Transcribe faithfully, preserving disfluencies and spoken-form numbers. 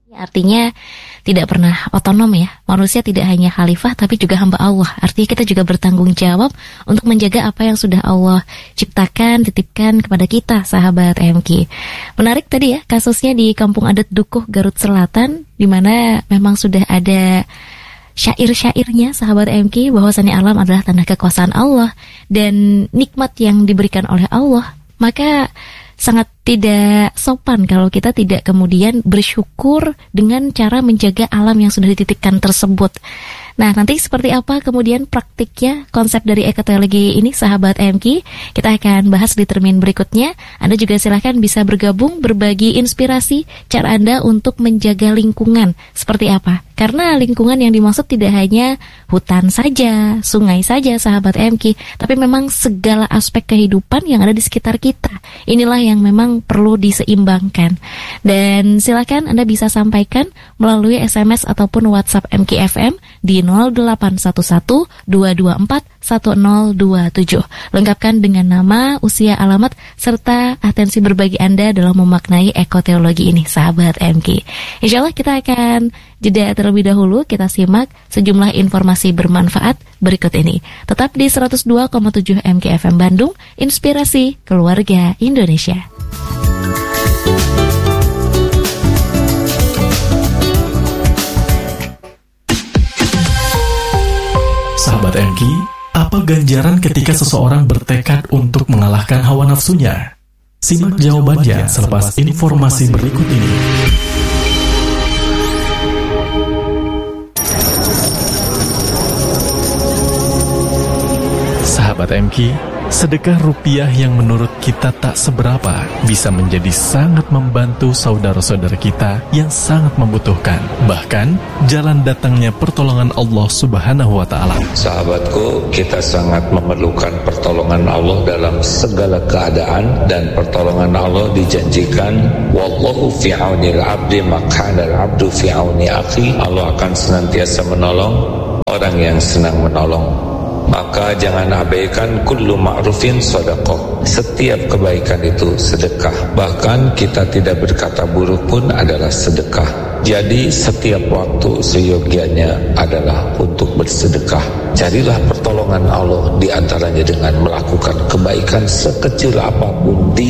Artinya tidak pernah otonom ya. Manusia tidak hanya khalifah tapi juga hamba Allah. Artinya kita juga bertanggung jawab untuk menjaga apa yang sudah Allah ciptakan, titipkan kepada kita, sahabat M K. Menarik tadi ya kasusnya di Kampung Adat Dukuh, Garut Selatan, di mana memang sudah ada syair-syairnya, sahabat M K, bahwasannya alam adalah tanda kekuasaan Allah dan nikmat yang diberikan oleh Allah. Maka sangat tidak sopan kalau kita tidak kemudian bersyukur dengan cara menjaga alam yang sudah dititipkan tersebut. Nah, nanti seperti apa kemudian praktiknya konsep dari ekoteologi ini, sahabat M K? Kita akan bahas di termin berikutnya. Anda juga silahkan bisa bergabung, berbagi inspirasi cara Anda untuk menjaga lingkungan. Seperti apa? Karena lingkungan yang dimaksud tidak hanya hutan saja, sungai saja, sahabat M K, tapi memang segala aspek kehidupan yang ada di sekitar kita. Inilah yang memang perlu diseimbangkan. Dan silakan Anda bisa sampaikan melalui S M S ataupun WhatsApp M K F M di nol delapan satu satu dua dua empat satu nol dua tujuh. Lengkapkan dengan nama, usia, alamat, serta atensi berbagi Anda dalam memaknai ekoteologi ini, sahabat M K. Insya Allah kita akan jeda terlebih dahulu. Kita simak sejumlah informasi bermanfaat berikut ini. Tetap di seratus dua koma tujuh M K F M Bandung, inspirasi keluarga Indonesia. Sahabat M K, apa ganjaran ketika seseorang bertekad untuk mengalahkan hawa nafsunya? Simak jawabannya selepas informasi berikut ini. Sahabat M K, sedekah rupiah yang menurut kita tak seberapa bisa menjadi sangat membantu saudara-saudara kita yang sangat membutuhkan. Bahkan, jalan datangnya pertolongan Allah Subhanahu wa Ta'ala. Sahabatku, kita sangat memerlukan pertolongan Allah dalam segala keadaan, dan pertolongan Allah dijanjikan, wallahu fi aunil abdi makana al-abdu fi auni akhi. Allah akan senantiasa menolong orang yang senang menolong. Maka jangan abaikan kullu ma'rufin sedekah. Setiap kebaikan itu sedekah. Bahkan kita tidak berkata buruk pun adalah sedekah. Jadi setiap waktu seyogianya adalah untuk bersedekah. Carilah pertolongan Allah di antaranya dengan melakukan kebaikan sekecil apapun di